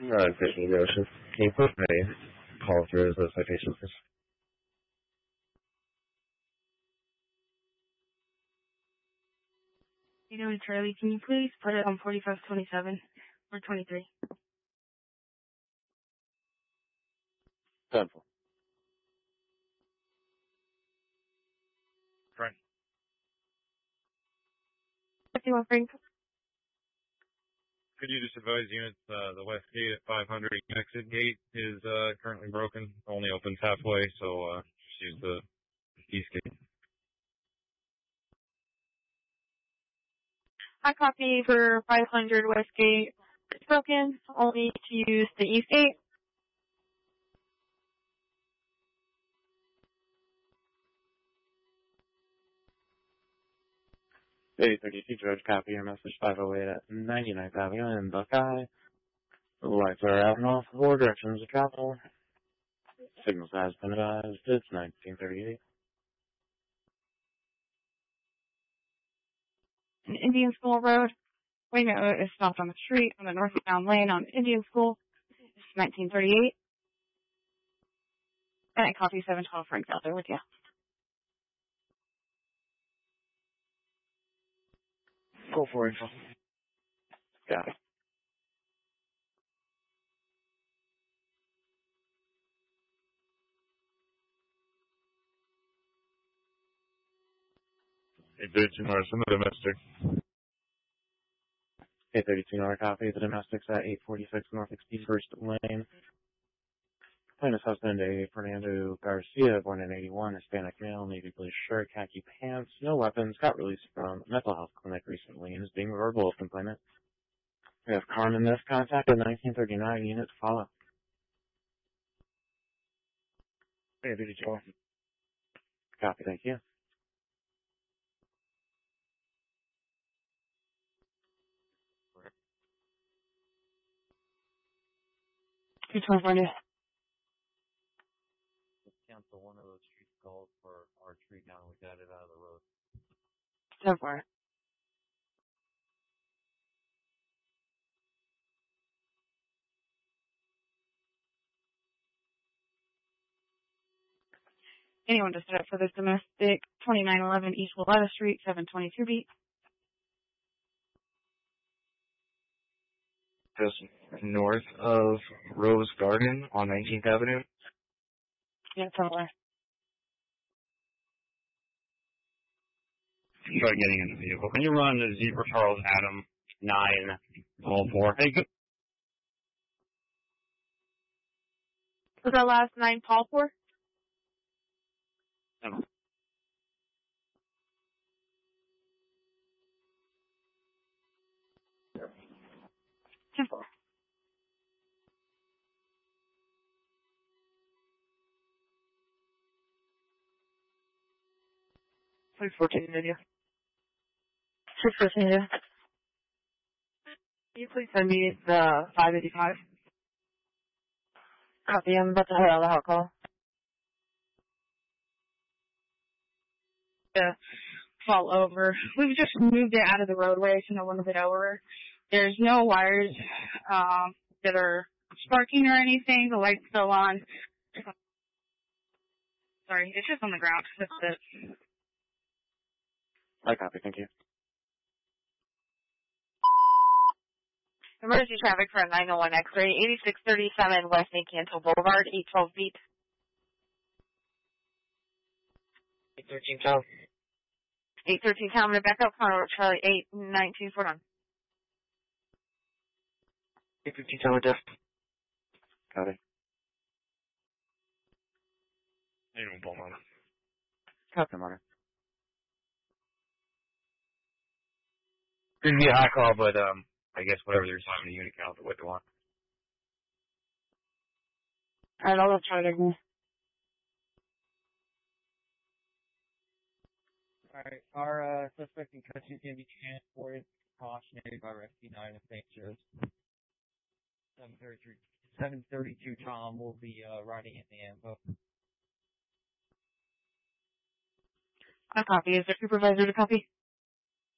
Fishing the ocean. Can you put my call through as a citation, please? You doing, Charlie? Can you please put it on 4527 or 23? Simple. Frank. 51 Frank. Could you just advise units, the west gate at 500 exit gate is currently broken, only opens halfway, so just use the east gate. I copy for 500 West Gate. It's broken, only to use the East Gate. A32 George, copy your message 508 at 99th Avenue in Buckeye. The lights are out and off, 4 directions of travel. Signals has been advised, it's 1938. Indian School Road. Wait, no, it stopped on the street on the northbound lane on Indian School. It's 1938. And I copy 712 Frank's out there with you. Go for info. Got it. A32 North, in the domestic. A32 North, copy. The domestics at 846 North 61st Lane. Plaintiff's husband, a Fernando Garcia, born in 81, Hispanic male, navy blue shirt, khaki pants, no weapons, got released from a mental health clinic recently and is being verbal of complainant. We have Carmen Miss contact at 1939 unit to follow. A32. Copy, thank you. California. Cancel one of those street calls for our street now. We got it out of the road. So far. Anyone to set up for this domestic 2911 East Willetta Street, 722 beat. Just north of Rose Garden on 19th Avenue. Yeah, totally. Try getting in the vehicle. Can you run the Zebra Charles Adam 9 all 4? Hey, good. Was our last 9 Paul for? No. Simple. Please 14 India. 614 India. Can you please send me the 585? Copy, I'm about to head out of the hot call. Yeah, fall over. We've just moved it out of the roadway so no one will get over. There's no wires that are sparking or anything. The light's still on. Sorry, it's just on the ground. That's it. I copy, thank you. Emergency traffic for a 901 X-ray, 8637 West St. Cantal Boulevard, 812 beat. 813 Town. 813 Town, I'm going to back up. Charlie 81949. 815 Town with death. Copy. 81 Palmyra. Copy, Martin. Could be a high call, but I guess whatever they're assigned the unit count for what they want. Alright, I'll let Charlie go. Alright, our suspect in custody can be transported precautionary by Rescue 9 of St. Joe's. 732 Tom will be riding in the ambo. A copy. Is there supervisor to copy?